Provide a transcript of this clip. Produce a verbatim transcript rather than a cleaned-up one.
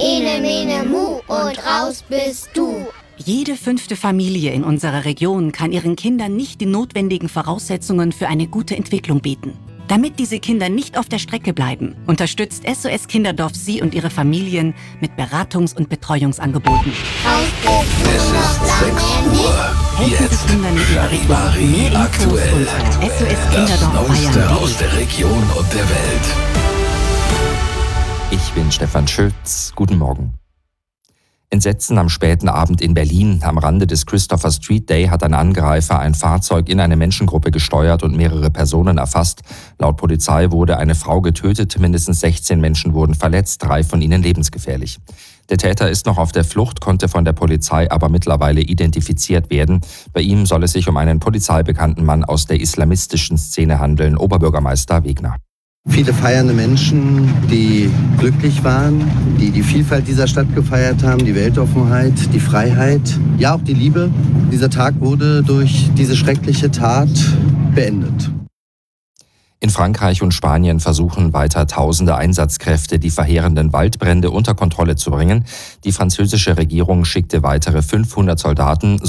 Ene, mene, mu und raus bist du. Jede fünfte Familie in unserer Region kann ihren Kindern nicht die notwendigen Voraussetzungen für eine gute Entwicklung bieten. Damit diese Kinder nicht auf der Strecke bleiben, unterstützt S O S Kinderdorf Sie und ihre Familien mit Beratungs- und Betreuungsangeboten. Es ist sechs Uhr. Jetzt Charivari aktuell. Das Neueste aus der Region und der Welt. Ich bin Stefan Schütz. Guten Morgen. Entsetzen am späten Abend in Berlin. Am Rande des Christopher Street Day hat ein Angreifer ein Fahrzeug in eine Menschengruppe gesteuert und mehrere Personen erfasst. Laut Polizei wurde eine Frau getötet, mindestens sechzehn Menschen wurden verletzt, drei von ihnen lebensgefährlich. Der Täter ist noch auf der Flucht, konnte von der Polizei aber mittlerweile identifiziert werden. Bei ihm soll es sich um einen polizeibekannten Mann aus der islamistischen Szene handeln, Oberbürgermeister Wegner. Viele feiernde Menschen, die glücklich waren, die die Vielfalt dieser Stadt gefeiert haben, die Weltoffenheit, die Freiheit, ja auch die Liebe. Dieser Tag wurde durch diese schreckliche Tat beendet. In Frankreich und Spanien versuchen weiter tausende Einsatzkräfte, die verheerenden Waldbrände unter Kontrolle zu bringen. Die französische Regierung schickte weitere fünfhundert Soldaten